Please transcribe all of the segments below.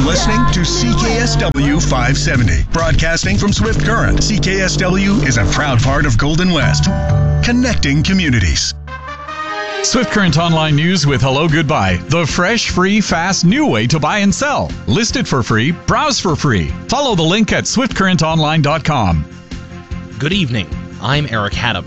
listening to CKSW 570. Broadcasting from Swift Current, CKSW is a proud part of Golden West. Connecting communities. Swift Current Online News with Hello Goodbye. The fresh, free, fast, new way to buy and sell. List it for free. Browse for free. Follow the link at swiftcurrentonline.com. Good evening. I'm Eric Haddam.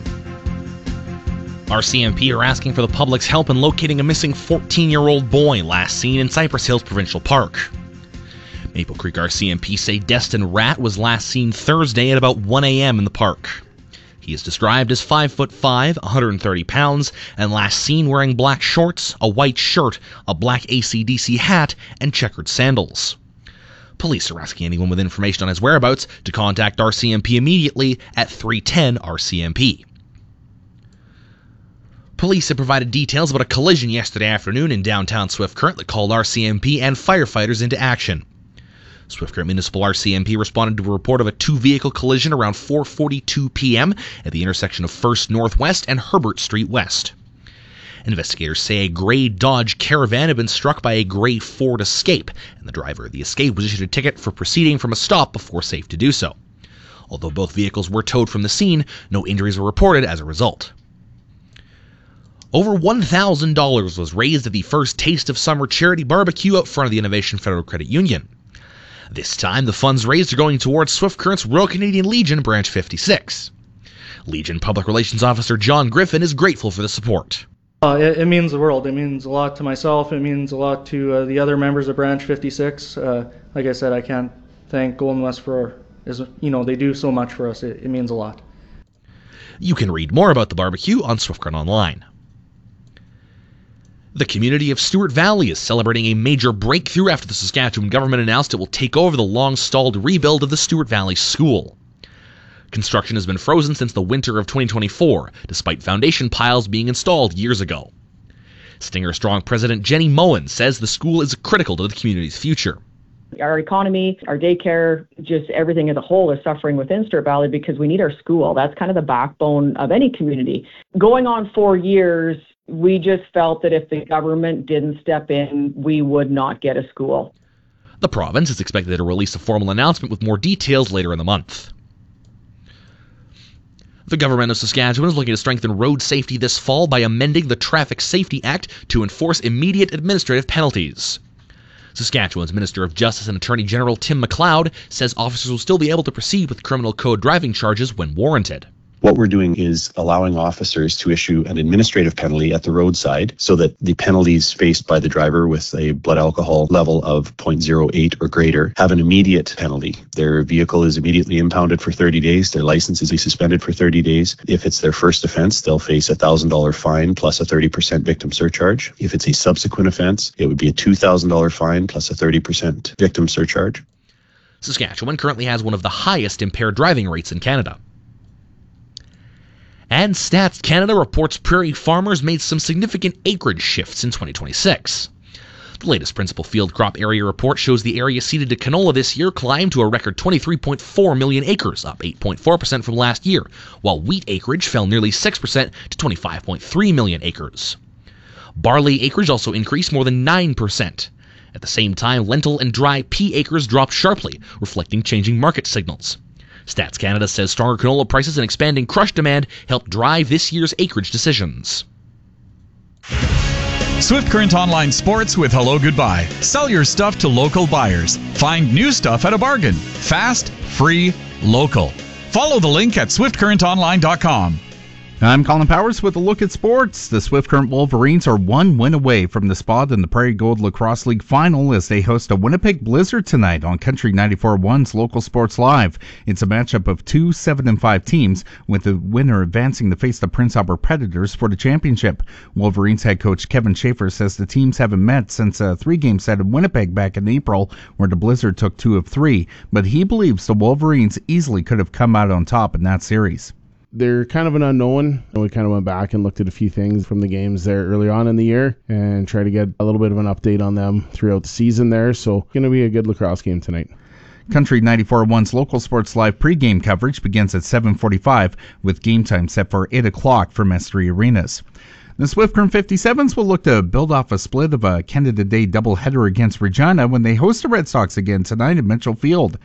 RCMP are asking for the public's help in locating a missing 14-year-old boy last seen in Cypress Hills Provincial Park. Maple Creek RCMP say Destin Rat was last seen Thursday at about 1 a.m. in the park. He is described as 5'5", 130 pounds, and last seen wearing black shorts, a white shirt, a black AC/DC hat, and checkered sandals. Police are asking anyone with information on his whereabouts to contact RCMP immediately at 310 RCMP. Police have provided details about a collision yesterday afternoon in downtown Swift Current that called RCMP and firefighters into action. Swift Current Municipal RCMP responded to a report of a two-vehicle collision around 4:42 p.m. at the intersection of First Northwest and Herbert Street West. Investigators say a gray Dodge Caravan had been struck by a gray Ford Escape, and the driver of the Escape was issued a ticket for proceeding from a stop before safe to do so. Although both vehicles were towed from the scene, no injuries were reported as a result. Over $1,000 was raised at the first Taste of Summer charity barbecue out front of the Innovation Federal Credit Union. This time, the funds raised are going towards Swift Current's Royal Canadian Legion Branch 56. Legion Public Relations Officer John Griffin is grateful for the support. It means the world. It means a lot to myself. It means a lot to the other members of Branch 56. Like I said, I can't thank Golden West they do so much for us. It means a lot. You can read more about the barbecue on Swift Current Online. The community of Stewart Valley is celebrating a major breakthrough after the Saskatchewan government announced it will take over the long-stalled rebuild of the Stewart Valley School. Construction has been frozen since the winter of 2024, despite foundation piles being installed years ago. Stinger Strong President Jenny Moen says the school is critical to the community's future. Our economy, our daycare, just everything as a whole is suffering within Stewart Valley because we need our school. That's kind of the backbone of any community. Going on 4 years, we just felt that if the government didn't step in, we would not get a school. The province is expected to release a formal announcement with more details later in the month. The government of Saskatchewan is looking to strengthen road safety this fall by amending the Traffic Safety Act to enforce immediate administrative penalties. Saskatchewan's Minister of Justice and Attorney General Tim McLeod says officers will still be able to proceed with criminal code driving charges when warranted. What we're doing is allowing officers to issue an administrative penalty at the roadside so that the penalties faced by the driver with a blood alcohol level of 0.08 or greater have an immediate penalty. Their vehicle is immediately impounded for 30 days. Their license is suspended for 30 days. If it's their first offense, they'll face a $1,000 fine plus a 30% victim surcharge. If it's a subsequent offense, it would be a $2,000 fine plus a 30% victim surcharge. Saskatchewan currently has one of the highest impaired driving rates in Canada. And Stats Canada reports prairie farmers made some significant acreage shifts in 2026. The latest principal field crop area report shows the area seeded to canola this year climbed to a record 23.4 million acres, up 8.4% from last year, while wheat acreage fell nearly 6% to 25.3 million acres. Barley acreage also increased more than 9%. At the same time, lentil and dry pea acres dropped sharply, reflecting changing market signals. Stats Canada says stronger canola prices and expanding crush demand helped drive this year's acreage decisions. Swift Current Online Sports with Hello Goodbye. Sell your stuff to local buyers. Find new stuff at a bargain. Fast, free, local. Follow the link at swiftcurrentonline.com. I'm Colin Powers with a look at sports. The Swift Current Wolverines are one win away from the spot in the Prairie Gold Lacrosse League final as they host a Winnipeg Blizzard tonight on Country 94.1's Local Sports Live. It's a matchup of two 7-5 teams, with the winner advancing to face the Prince Albert Predators for the championship. Wolverines head coach Kevin Schaefer says the teams haven't met since a 3-game set in Winnipeg back in April, where the Blizzard took 2 of 3, but he believes the Wolverines easily could have come out on top in that series. They're kind of an unknown. We kind of went back and looked at a few things from the games there early on in the year and try to get a little bit of an update on them throughout the season there. So going to be a good lacrosse game tonight. Country 94.1's Local Sports Live pregame coverage begins at 7:45 with game time set for 8 o'clock for Mastery Arenas. The Swift Current 57s will look to build off a split of a Canada Day doubleheader against Regina when they host the Red Sox again tonight at Mitchell Field.